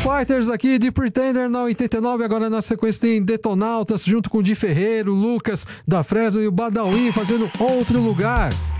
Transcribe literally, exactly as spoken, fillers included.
Fighters aqui de Pretender na oitenta e nove. Agora na sequência tem Detonautas junto com o Di Ferreiro, Lucas da Fresno e o Badawi fazendo Outro Lugar.